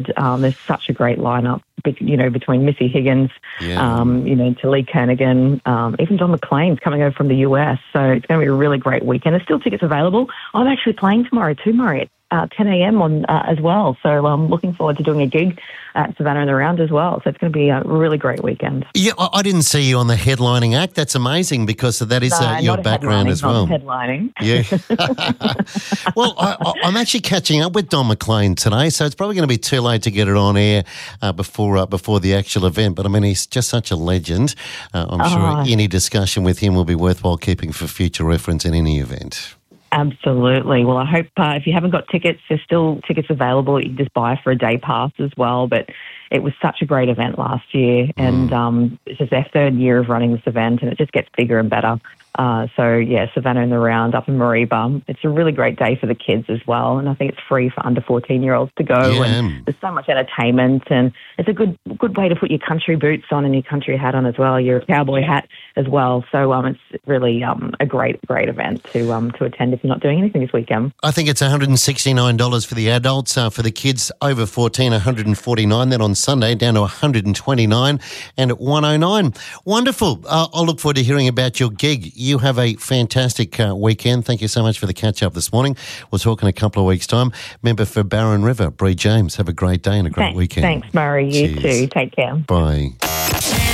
There's such a great lineup, between Missy Higgins, to Lee Kernaghan, even Don McLean's coming over from the US. So it's going to be a really great weekend. There's still tickets available. I'm actually playing tomorrow too, Murray, at 10 a.m. on as well. So I'm looking forward to doing a gig at Savannah and the Round as well. So it's going to be a really great weekend. Yeah, I didn't see you on the headlining act. That's amazing because that is your background as well. Not headlining. Yeah. Well, I'm actually catching up with Don McLean today, so it's probably going to be too late to get it on air before the actual event. But I mean, he's just such a legend. I'm sure any discussion with him will be worthwhile keeping for future reference in any event. Absolutely. Well, I hope if you haven't got tickets, there's still tickets available. You can just buy for a day pass as well. But it was such a great event last year, and it's just their third year of running this event, and it just gets bigger and better. Savannah and the Round up in Mareeba. It's a really great day for the kids as well, and I think it's free for under 14-year-olds to go. Yeah. And there's so much entertainment, and it's a good way to put your country boots on and your country hat on as well, your cowboy hat as well. So it's really a great event to attend if you're not doing anything this weekend. I think it's $169 for the adults. For the kids over 14, $149. Then on Sunday down to $129 and at $109. Wonderful. I'll look forward to hearing about your gig. You have a fantastic weekend. Thank you so much for the catch-up this morning. We'll talk in a couple of weeks' time. Member for Barron River, Bree James. Have a great day and a great weekend. Thanks, Murray. You too. Take care. Bye.